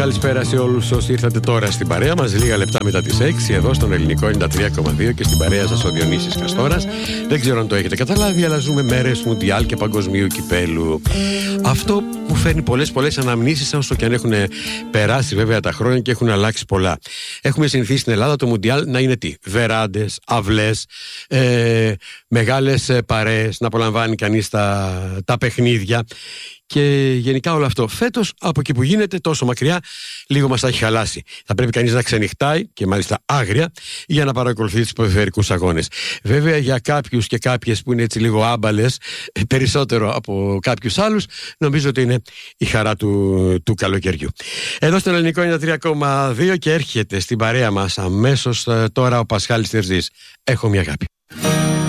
Καλησπέρα σε όλους όσοι ήρθατε τώρα στην παρέα μας. Λίγα λεπτά μετά τις 6 εδώ στον Ελληνικό 93,2 και στην παρέα σας ο Διονύσης Καστόρας. Δεν ξέρω αν το έχετε καταλάβει, αλλά ζούμε μέρες Μουντιάλ και Παγκοσμίου Κυπέλου. Αυτό μου φέρνει πολλές αναμνήσεις, όσο και αν έχουν περάσει βέβαια τα χρόνια και έχουν αλλάξει πολλά. Έχουμε συνηθίσει στην Ελλάδα το Μουντιάλ να είναι τι? Βεράντες, αυλές, μεγάλες παρέες, να απολαμβάνει κανείς τα παιχνίδια. Και γενικά όλο αυτό. Φέτος, από εκεί που γίνεται τόσο μακριά, λίγο μας έχει χαλάσει. Θα πρέπει κανείς να ξενυχτάει, και μάλιστα άγρια, για να παρακολουθεί τους ποδοσφαιρικούς αγώνες. Βέβαια, για κάποιους και κάποιες που είναι έτσι λίγο άμπαλες, περισσότερο από κάποιους άλλους, νομίζω ότι είναι η χαρά του καλοκαιριού. Εδώ στον Ελληνικό 93,2 και έρχεται στην παρέα μας αμέσως τώρα ο Πασχάλης Τερζής. Έχω μια αγάπη.